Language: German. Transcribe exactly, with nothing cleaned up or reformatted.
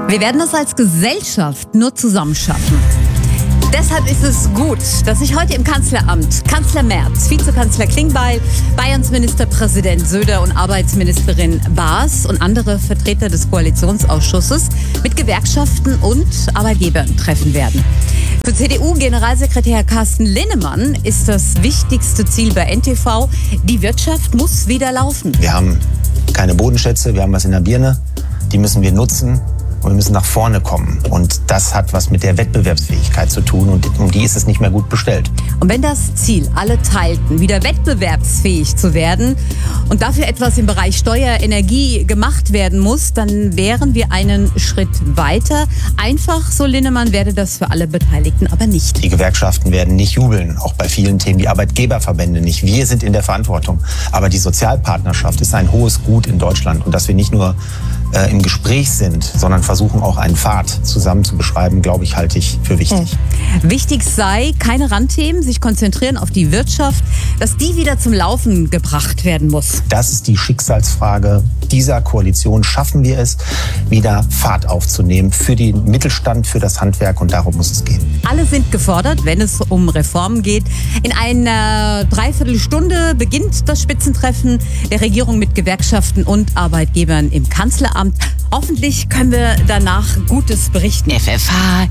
Wir werden das als Gesellschaft nur zusammen schaffen. Deshalb ist es gut, dass sich heute im Kanzleramt Kanzler Merz, Vizekanzler Klingbeil, Bayerns Ministerpräsident Söder und Arbeitsministerin Baas und andere Vertreter des Koalitionsausschusses mit Gewerkschaften und Arbeitgebern treffen werden. Für C D U-Generalsekretär Carsten Linnemann ist das wichtigste Ziel bei N T V, die Wirtschaft muss wieder laufen. Wir haben keine Bodenschätze, wir haben was in der Birne, die müssen wir nutzen. Und wir müssen nach vorne kommen. Und das hat was mit der Wettbewerbsfähigkeit zu tun. Und um die ist es nicht mehr gut bestellt. Und wenn das Ziel alle teilten, wieder wettbewerbsfähig zu werden und dafür etwas im Bereich Steuer, Energie gemacht werden muss, dann wären wir einen Schritt weiter. Einfach, so Linnemann, werde das für alle Beteiligten aber nicht. Die Gewerkschaften werden nicht jubeln, auch bei vielen Themen, die Arbeitgeberverbände nicht. Wir sind in der Verantwortung. Aber die Sozialpartnerschaft ist ein hohes Gut in Deutschland. Und dass wir nicht nur äh, im Gespräch sind, sondern versuchen auch einen Pfad zusammen zu beschreiben, glaube ich, halte ich für wichtig. Hm. Wichtig sei, keine Randthemen, sich konzentrieren auf die Wirtschaft, dass die wieder zum Laufen gebracht werden muss. Das ist die Schicksalsfrage dieser Koalition. Schaffen wir es, wieder Fahrt aufzunehmen für den Mittelstand, für das Handwerk, und darum muss es gehen. Alle sind gefordert, wenn es um Reformen geht. In einer Dreiviertelstunde beginnt das Spitzentreffen der Regierung mit Gewerkschaften und Arbeitgebern im Kanzleramt. Hoffentlich können wir danach Gutes berichten. F F H